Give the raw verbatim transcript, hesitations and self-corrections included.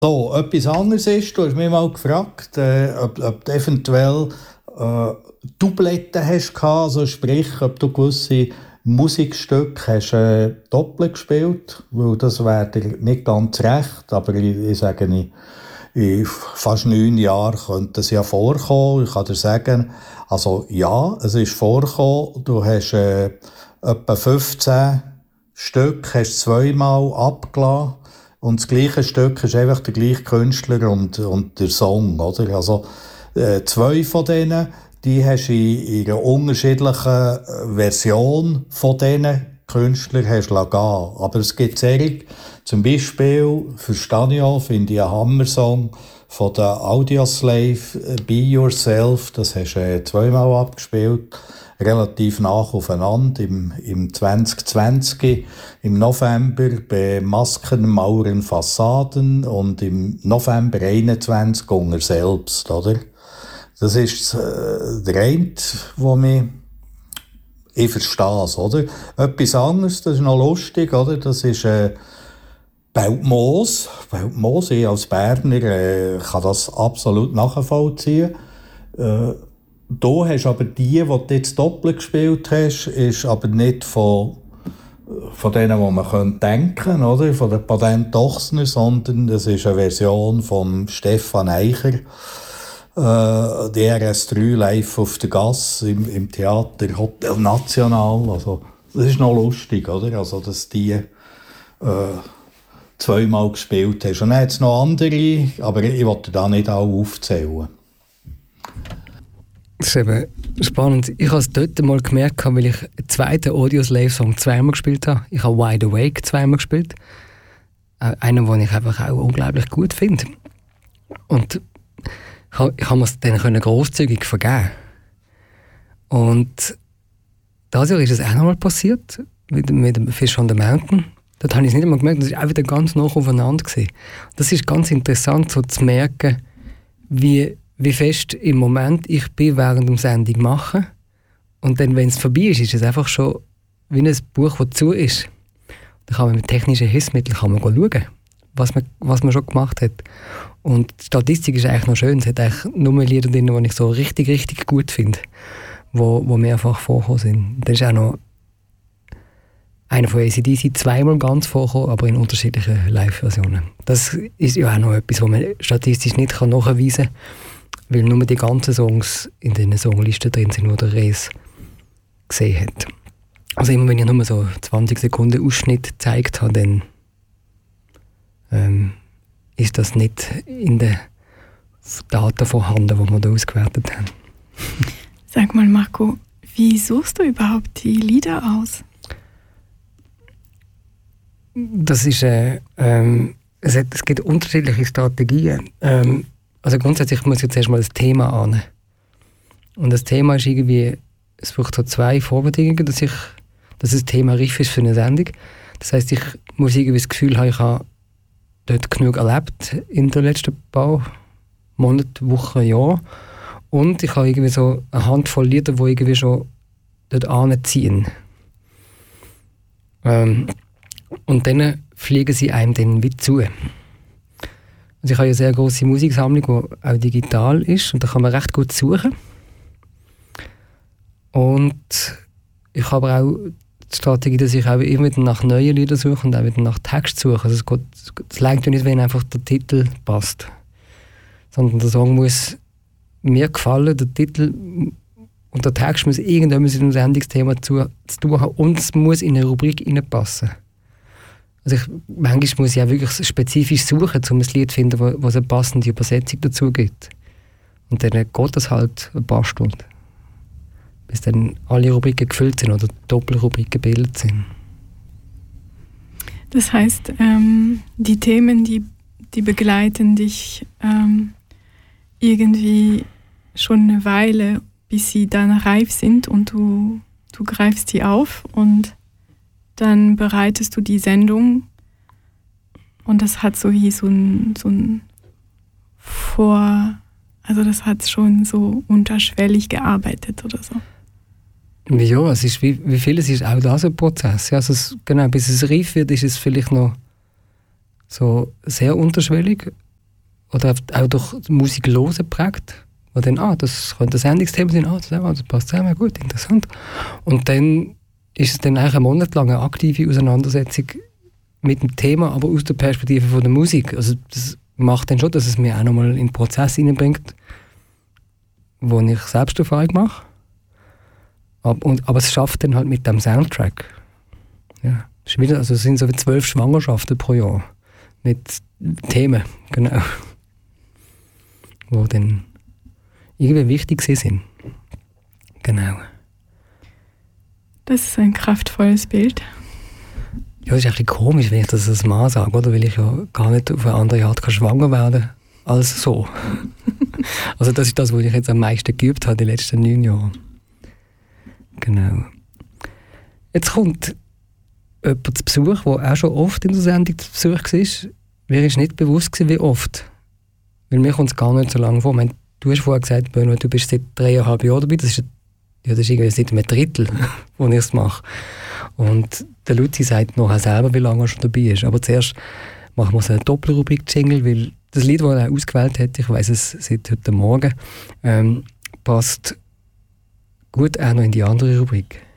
So, etwas anderes ist, du hast mich mal gefragt, äh, ob, ob du eventuell äh, Doubletten hast gehabt, also sprich, ob du gewisse Musikstücke hast äh, doppelt gespielt, weil das wäre dir nicht ganz recht, aber ich, ich sage nicht, in fast neun Jahren könnte es ja vorkommen. Ich kann dir sagen, also ja, es ist vorgekommen, du hast äh, etwa fünfzehn Stück hast zweimal abgelassen und das gleiche Stück ist einfach der gleiche Künstler und, und der Song, oder? Also äh, zwei von denen, die hast du in, in einer unterschiedlichen Version von diesen Künstlern hast du gehen. Aber es gibt sehr, zum Beispiel für Stanio finde ich einen Hammer-Song von der Audioslave, Be Yourself, das hast du äh, zweimal abgespielt, relativ nach aufeinander, im, im zwanzig zwanzig, im November bei Masken, Mauern, Fassaden und im November einundzwanzig unter selbst, oder? Das ist äh, der eine, wo mich ich verstehe es, oder? Etwas anderes, das ist noch lustig, oder? Das ist äh, Beltmoos. Beltmoos, ich als Berner äh, kann das absolut nachvollziehen. Äh, du hast aber die, die du jetzt doppelt gespielt hast, ist aber nicht von, von denen, die man könnte denken, oder? Von den Patent Ochsner, sondern das ist eine Version von Stefan Eicher. Äh, die R S drei live auf der Gasse im, im Theater Hotel National. Also, das ist noch lustig, oder? Also, dass die äh, zweimal gespielt hast. Und dann hat es noch andere, aber ich wollte da nicht alle aufzählen. Das ist eben spannend. Ich habe es dort mal gemerkt, weil ich einen zweiten Audioslave-Song zweimal gespielt habe. Ich habe Wide Awake zweimal gespielt. Einen, den ich einfach auch unglaublich gut finde. Und ich habe mir es dann grosszügig vergeben. Und dieses Jahr ist es auch nochmal passiert, mit, mit dem Fish on the Mountain. Dort habe ich es nicht einmal gemerkt, das war auch wieder ganz nah aufeinander gewesen. Das ist ganz interessant, so zu merken, wie, wie fest im Moment ich bin während der Sendung mache. Und dann, wenn es vorbei ist, ist es einfach schon wie ein Buch, das zu ist. Da kann man mit technischen Hilfsmitteln kann man schauen, was man, was man schon gemacht hat. Und die Statistik ist eigentlich noch schön. Es hat eigentlich nur Lieder drin, die ich so richtig, richtig gut finde, wo, wo mehrfach vorgekommen sind. Da ist auch noch einer von A C D C zweimal ganz vorgekommen, aber in unterschiedlichen Live-Versionen. Das ist ja auch noch etwas, was man statistisch nicht nachweisen kann, weil nur die ganzen Songs in den Songlisten drin sind, die der Rees gesehen hat. Also immer wenn ich nur so zwanzig Sekunden Ausschnitt gezeigt habe, dann ähm, ist das nicht in den Daten vorhanden, die wir da ausgewertet haben. Sag mal, Marco, wie suchst du überhaupt die Lieder aus? Das ist, äh, ähm, es, hat, es gibt unterschiedliche Strategien. Ähm, also grundsätzlich muss ich jetzt erstmal das Thema an. Und das Thema ist irgendwie, es braucht so zwei Vorbedingungen, dass ich, dass das Thema reif ist für eine Sendung. Das heisst, ich muss irgendwie das Gefühl haben, ich habe dort genug erlebt in den letzten paar Monaten, Wochen, Jahren. Und ich habe irgendwie so eine Handvoll Lieder, die irgendwie schon dort anziehen. Ähm, und dann fliegen sie einem dann wie zu. Also ich habe eine sehr grosse Musiksammlung, die auch digital ist, und da kann man recht gut suchen. Und ich habe auch die Strategie, dass ich auch immer wieder nach neuen Liedern suche und auch wieder nach Text suche. Also es geht, es reicht ja nicht, wenn einfach der Titel passt. Sondern der Song muss mir gefallen, der Titel und der Text muss irgendetwas mit dem Sendungsthema zu, zu tun haben und es muss in eine Rubrik reinpassen. Also ich, manchmal muss ich auch wirklich spezifisch suchen, um ein Lied zu finden, wo, wo es eine passende Übersetzung dazu gibt. Und dann geht das halt ein paar Stunden, bis dann alle Rubriken gefüllt sind oder Doppelrubriken gebildet sind. Das heißt, ähm, die Themen, die, die begleiten dich ähm, irgendwie schon eine Weile, bis sie dann reif sind und du, du greifst sie auf und dann bereitest du die Sendung und das hat so wie so ein, so ein Vor... Also das hat schon so unterschwellig gearbeitet oder so. Ja, es ist wie, wie vieles ist auch das ein Prozess. Ja, also es, genau, bis es reif wird, ist es vielleicht noch so sehr unterschwellig. oder auch durch Musik hören geprägt, wo dann, ah, das könnte ein Sendungsthema sein, ah, das, das passt zusammen, gut, interessant. Und dann ist es dann eigentlich eine monatelange aktive Auseinandersetzung mit dem Thema, aber aus der Perspektive von der Musik. Also das macht dann schon, dass es mir auch nochmal in den Prozess hineinbringt, wo ich Selbsterfahrung mache. Aber, und, aber es schafft dann halt mit dem Soundtrack. Ja, es, ist wieder, also es sind so wie zwölf Schwangerschaften pro Jahr mit Themen, genau, wo dann irgendwie wichtig sind. Genau. Das ist ein kraftvolles Bild. Ja, es ist ein bisschen komisch, wenn ich das als Mann sage, oder? Weil ich ja gar nicht auf eine andere Art kann schwanger werden als so. Also das ist das, was ich jetzt am meisten geübt habe, die letzten neun Jahre. Genau. Jetzt kommt jemand zu Besuch, der auch schon oft in der Sendung zu Besuch war. Mir ist nicht bewusst gewesen, wie oft. Weil mir kommt es gar nicht so lange vor. Ich meine, du hast vorher gesagt, Beno, du bist seit dreieinhalb Jahren dabei. Das ist, ja, das ist irgendwie seit einem Drittel, wo ich es mache. Und der Luzi sagt nachher selber, wie lange er schon dabei ist. Aber zuerst machen wir so eine Doppelrubrik-Jingle, weil das Lied, das er ausgewählt hat, ich weiss es seit heute Morgen, ähm, passt gut auch noch in die andere Rubrik.